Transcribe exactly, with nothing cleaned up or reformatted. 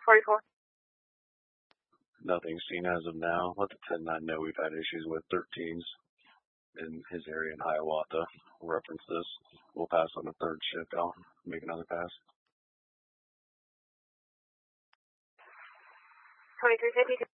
forty-four. Nothing seen as of now. Let the ten nine know we've had issues with thirteens in his area in Hiawatha. We'll reference this. We'll pass on the third shift. I'll make another pass. twenty-three fifty-two.